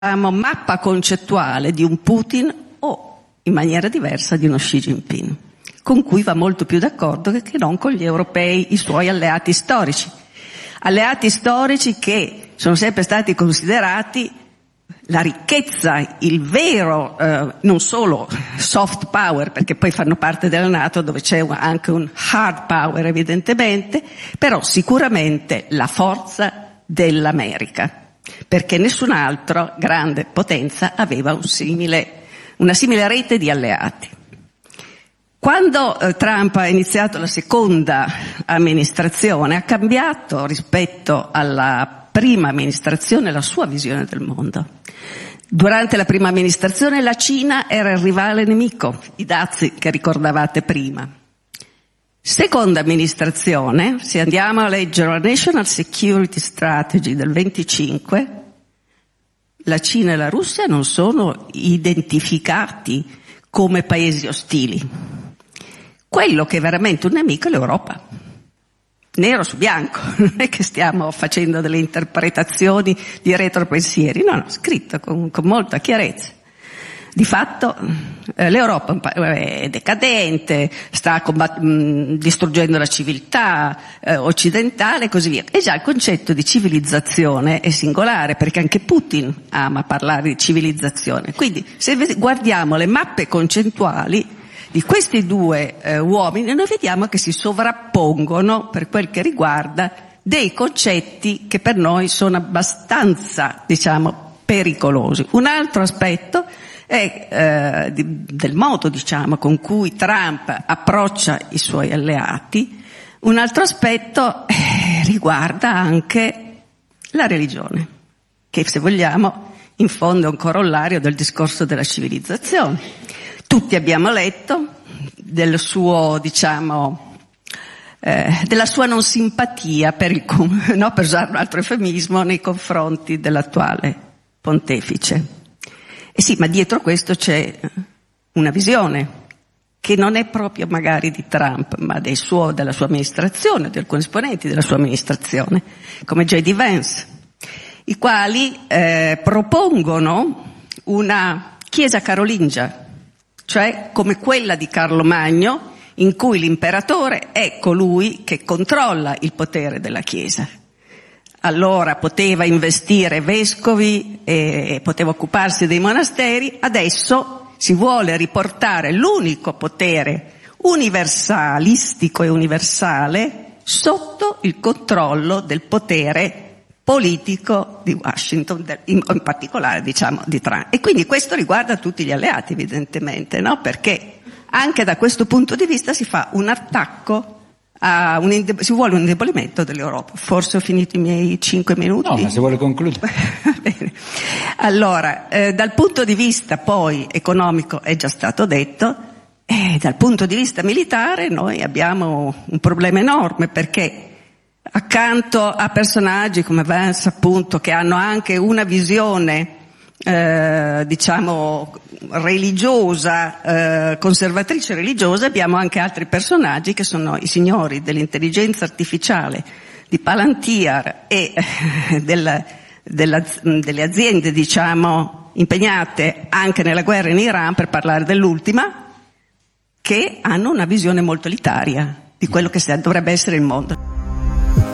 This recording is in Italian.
mappa concettuale di un Putin o, in maniera diversa, di uno Xi Jinping, con cui va molto più d'accordo che non con gli europei, i suoi alleati storici. Alleati storici che sono sempre stati considerati la ricchezza, il vero, non solo soft power, perché poi fanno parte della NATO dove c'è anche un hard power evidentemente, però sicuramente la forza dell'America, perché nessun altro grande potenza aveva una simile rete di alleati. Quando Trump ha iniziato la seconda amministrazione ha cambiato rispetto alla prima amministrazione la sua visione del mondo. Durante la prima amministrazione la Cina era il rivale nemico, i dazi che ricordavate prima. Seconda amministrazione, se andiamo a leggere la National Security Strategy del 25, la Cina e la Russia non sono identificati come paesi ostili. Quello che è veramente un nemico è l'Europa. Nero su bianco, non è che stiamo facendo delle interpretazioni di retropensieri, no, scritto con molta chiarezza. Di fatto l'Europa è decadente, sta distruggendo la civiltà occidentale e così via. E già il concetto di civilizzazione è singolare, perché anche Putin ama parlare di civilizzazione. Quindi se guardiamo le mappe concettuali di questi due uomini, noi vediamo che si sovrappongono per quel che riguarda dei concetti che per noi sono abbastanza, pericolosi. Un altro aspetto è del modo, con cui Trump approccia i suoi alleati. Un altro aspetto riguarda anche la religione, che se vogliamo in fondo è un corollario del discorso della civilizzazione. Tutti abbiamo letto del suo, della sua non simpatia per usare un altro eufemismo, nei confronti dell'attuale pontefice. E sì, ma dietro questo c'è una visione che non è proprio magari di Trump, ma della sua amministrazione, di alcuni esponenti della sua amministrazione, come J.D. Vance, i quali propongono una chiesa carolingia, cioè come quella di Carlo Magno, in cui l'imperatore è colui che controlla il potere della Chiesa. Allora poteva investire vescovi e poteva occuparsi dei monasteri, adesso si vuole riportare l'unico potere universalistico e universale sotto il controllo del potere politico di Washington, in particolare di Trump. E quindi questo riguarda tutti gli alleati evidentemente, no? Perché anche da questo punto di vista si fa un attacco si vuole un indebolimento dell'Europa. Forse ho finito i miei 5 minuti. No, ma se vuole concludere. Bene. Allora, dal punto di vista poi economico è già stato detto, e dal punto di vista militare noi abbiamo un problema enorme, perché accanto a personaggi come Vance, appunto, che hanno anche una visione religiosa, conservatrice religiosa, abbiamo anche altri personaggi che sono i signori dell'intelligenza artificiale di Palantir e delle aziende, impegnate anche nella guerra in Iran, per parlare dell'ultima, che hanno una visione molto elitaria di quello che dovrebbe essere il mondo.